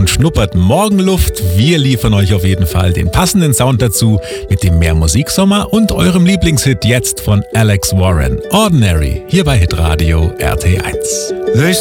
und schnuppert Morgenluft. Wir liefern euch auf jeden Fall den passenden Sound dazu mit dem Mehr Musiksommer und eurem Lieblingshit jetzt von Alex Warren. Ordinary, hier bei Hitradio RT1.